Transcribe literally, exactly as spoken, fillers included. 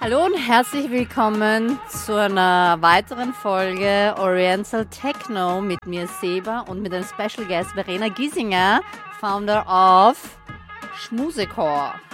Hallo und herzlich willkommen zu einer weiteren Folge Oriental Techno mit mir Seba und mit einem Special Guest Verena Giesinger, Founder of Schmusecore.